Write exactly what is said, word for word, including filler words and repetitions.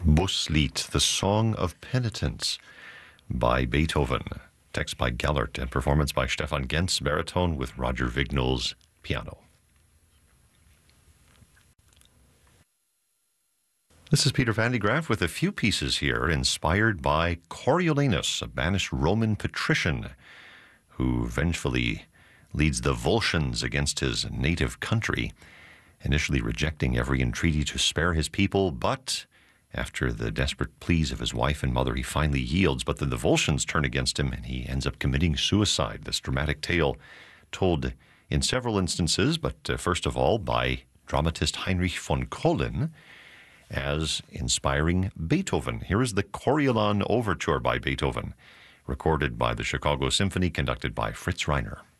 Bußlied, the Song of Penitence by Beethoven. Text by Gellert and performance by Stefan Gentz, baritone, with Roger Vignol's piano. This is Peter Van de Graaff with a few pieces here inspired by Coriolanus, a banished Roman patrician who vengefully leads the Volscians against his native country, initially rejecting every entreaty to spare his people, but after the desperate pleas of his wife and mother, he finally yields. But then the Volscians turn against him, and he ends up committing suicide. This dramatic tale told in several instances, but uh, first of all by dramatist Heinrich von Collin as inspiring Beethoven. Here is the Coriolan Overture by Beethoven, recorded by the Chicago Symphony, conducted by Fritz Reiner.